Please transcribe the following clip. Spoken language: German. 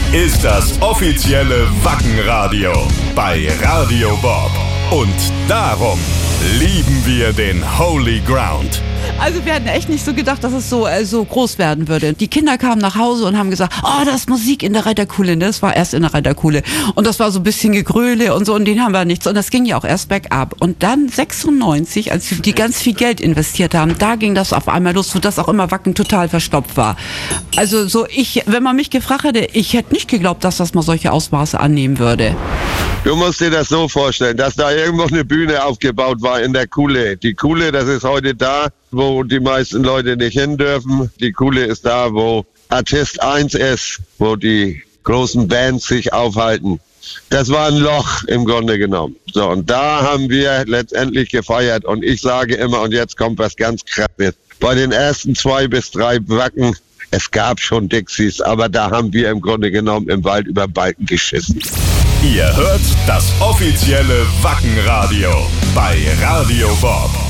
ist das offizielle Wackenradio bei Radio Bob. Und darum lieben wir den Holy Ground. Also wir hatten echt nicht so gedacht, dass es so groß werden würde. Die Kinder kamen nach Hause und haben gesagt, oh, da ist Musik in der Reiterkuhle. Das war erst in der Reiterkuhle. Und das war so ein bisschen Gegröle und so, und denen haben wir nichts. Und das ging ja auch erst bergab. Und dann 96, als die ganz viel Geld investiert haben, da ging das auf einmal los, sodass auch immer Wacken total verstopft war. Also wenn man mich gefragt hätte, ich hätte nicht geglaubt, dass das mal solche Ausmaße annehmen würde. Du musst dir das so vorstellen, dass da irgendwo eine Bühne aufgebaut war in der Kuhle. Die Kuhle, das ist heute da, wo die meisten Leute nicht hin dürfen. Die Kuhle ist da, wo Artist 1 ist, wo die großen Bands sich aufhalten. Das war ein Loch im Grunde genommen. So, und da haben wir letztendlich gefeiert. Und ich sage immer, und jetzt kommt was ganz Krasses, bei den ersten 2 bis 3 Wacken, es gab schon Dixies, aber da haben wir im Grunde genommen im Wald über Balken geschissen. Ihr hört das offizielle Wackenradio bei Radio Bob.